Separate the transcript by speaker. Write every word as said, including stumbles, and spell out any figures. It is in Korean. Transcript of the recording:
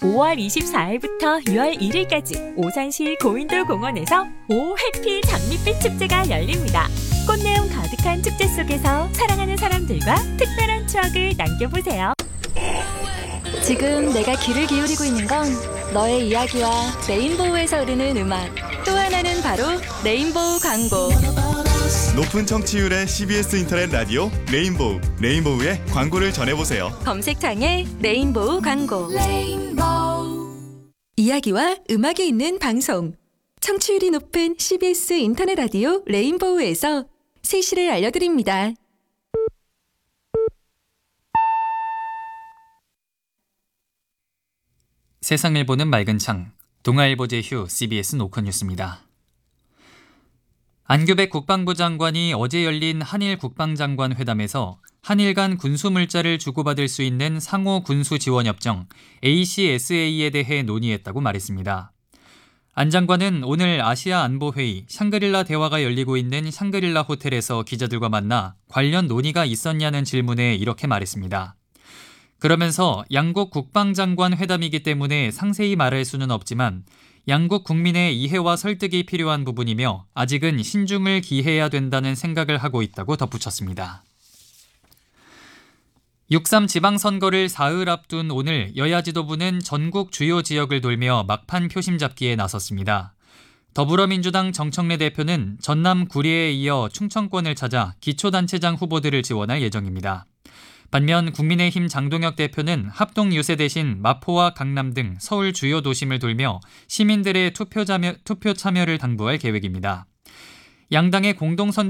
Speaker 1: 오월 이십사일부터 유월 일일까지 오산시 고인돌 공원에서 오 해피 장밋빛 축제가 열립니다. 꽃내음 가득한 축제 속에서 사랑하는 사람들과 특별한 추억을 남겨보세요.
Speaker 2: 지금 내가 귀를 기울이고 있는 건 너의 이야기와 레인보우에서 흐르는 음악, 또 하나는 바로 레인보우 광고.
Speaker 3: 높은 청취율의 씨비에스 인터넷 라디오 레인보우, 레인보우의 광고를 전해보세요.
Speaker 2: 검색창에 레인보우 광고. 레인보우. 이야기와 음악이 있는 방송, 청취율이 높은 씨비에스 인터넷 라디오 레인보우에서 세시를 알려드립니다.
Speaker 4: 세상을 보는 맑은 창, 동아일보 제휴 씨비에스 노컷뉴스입니다. 안규백 국방부 장관이 어제 열린 한일 국방장관 회담에서 한일 간 군수물자를 주고받을 수 있는 상호 군수지원협정 에이씨에스에이에 대해 논의했다고 말했습니다. 안 장관은 오늘 아시아 안보회의 샹그릴라 대화가 열리고 있는 샹그릴라 호텔에서 기자들과 만나 관련 논의가 있었냐는 질문에 이렇게 말했습니다. 그러면서 양국 국방장관 회담이기 때문에 상세히 말할 수는 없지만 양국 국민의 이해와 설득이 필요한 부분이며 아직은 신중을 기해야 된다는 생각을 하고 있다고 덧붙였습니다. 육삼 지방선거를 사흘 앞둔 오늘 여야 지도부는 전국 주요 지역을 돌며 막판 표심 잡기에 나섰습니다. 더불어민주당 정청래 대표는 전남 구리에 이어 충청권을 찾아 기초단체장 후보들을 지원할 예정입니다. 반면 국민의힘 장동혁 대표는 합동 유세 대신 마포와 강남 등 서울 주요 도심을 돌며 시민들의 투표 참여, 투표 참여를 당부할 계획입니다. 양당의 공동선